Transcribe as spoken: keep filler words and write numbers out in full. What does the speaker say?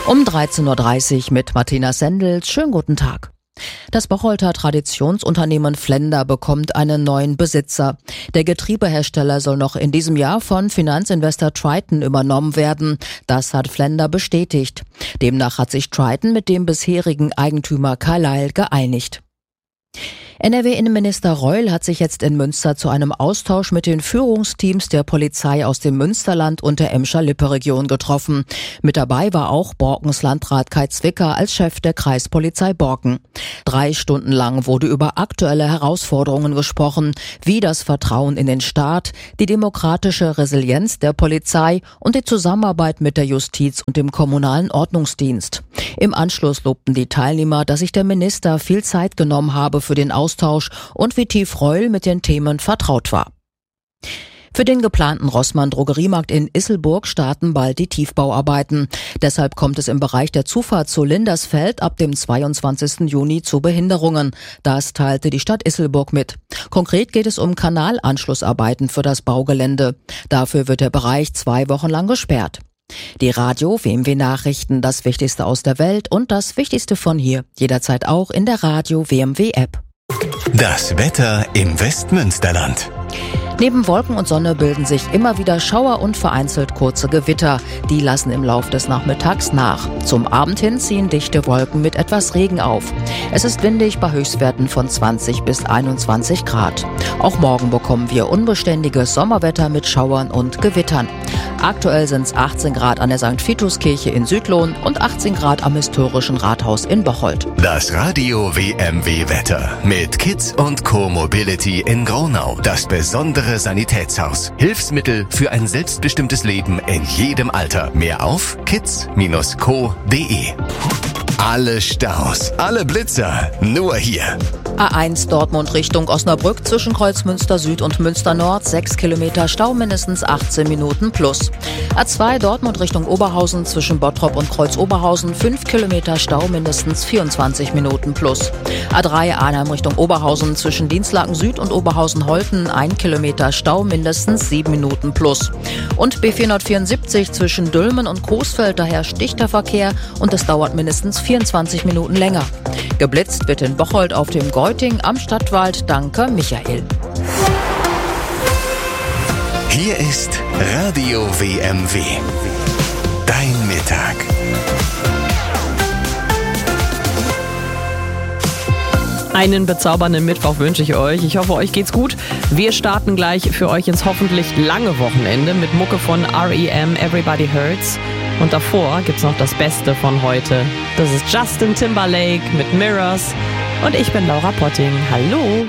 Um dreizehn Uhr dreißig mit Martina Sendels. Schönen guten Tag. Das Bocholter Traditionsunternehmen Flender bekommt einen neuen Besitzer. Der Getriebehersteller soll noch in diesem Jahr von Finanzinvestor Triton übernommen werden. Das hat Flender bestätigt. Demnach hat sich Triton mit dem bisherigen Eigentümer Carlyle geeinigt. N R W-Innenminister Reul hat sich jetzt in Münster zu einem Austausch mit den Führungsteams der Polizei aus dem Münsterland und der Emscher-Lippe-Region getroffen. Mit dabei war auch Borkens Landrat Kai Zwicker als Chef der Kreispolizei Borken. Drei Stunden lang wurde über aktuelle Herausforderungen gesprochen, wie das Vertrauen in den Staat, die demokratische Resilienz der Polizei und die Zusammenarbeit mit der Justiz und dem kommunalen Ordnungsdienst. Im Anschluss lobten die Teilnehmer, dass sich der Minister viel Zeit genommen habe für den Austausch und wie tief Reul mit den Themen vertraut war. Für den geplanten Rossmann-Drogeriemarkt in Isselburg starten bald die Tiefbauarbeiten. Deshalb kommt es im Bereich der Zufahrt zu Lindersfeld ab dem zweiundzwanzigsten Juni zu Behinderungen. Das teilte die Stadt Isselburg mit. Konkret geht es um Kanalanschlussarbeiten für das Baugelände. Dafür wird der Bereich zwei Wochen lang gesperrt. Die Radio W M W Nachrichten, das Wichtigste aus der Welt und das Wichtigste von hier. Jederzeit auch in der Radio W M W App. Das Wetter im Westmünsterland. Neben Wolken und Sonne bilden sich immer wieder Schauer und vereinzelt kurze Gewitter. Die lassen im Lauf des Nachmittags nach. Zum Abend hin ziehen dichte Wolken mit etwas Regen auf. Es ist windig bei Höchstwerten von zwanzig bis einundzwanzig Grad. Auch morgen bekommen wir unbeständiges Sommerwetter mit Schauern und Gewittern. Aktuell sind es achtzehn Grad an der Sankt Vitus-Kirche in Südlohn und achtzehn Grad am historischen Rathaus in Bocholt. Das Radio W M W Wetter mit Kids und Co Mobility in Gronau. Das besondere Sanitätshaus. Hilfsmittel für ein selbstbestimmtes Leben in jedem Alter. Mehr auf kids Bindestrich co Punkt de. Alle Staus, alle Blitzer, nur hier. A eins Dortmund Richtung Osnabrück zwischen Kreuzmünster Süd und Münster Nord, sechs Kilometer Stau, mindestens achtzehn Minuten plus. A zwei Dortmund Richtung Oberhausen zwischen Bottrop und Kreuz-Oberhausen, fünf Kilometer Stau, mindestens vierundzwanzig Minuten plus. A drei Arnhem Richtung Oberhausen zwischen Dienstlaken Süd und Oberhausen-Holten, ein Kilometer Stau, mindestens sieben Minuten plus. Und B vierhundertvierundsiebzig zwischen Dülmen und Coesfeld, daher dichter Verkehr und es dauert mindestens vierundzwanzig Minuten länger. Geblitzt wird in Bocholt auf dem Geuting am Stadtwald. Danke, Michael. Hier ist Radio W M W. Dein Mittag. Einen bezaubernden Mittwoch wünsche ich euch. Ich hoffe, euch geht's gut. Wir starten gleich für euch ins hoffentlich lange Wochenende mit Mucke von R E M, Everybody Hurts. Und davor gibt's noch das Beste von heute. Das ist Justin Timberlake mit Mirrors. Und ich bin Laura Potting. Hallo!